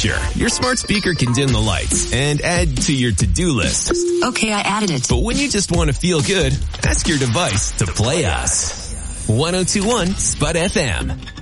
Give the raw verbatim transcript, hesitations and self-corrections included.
Sure, your smart speaker can dim the lights and add to your to-do list. Okay, I added it. But when you just want to feel good, ask your device to play us. one oh two one Spud F M.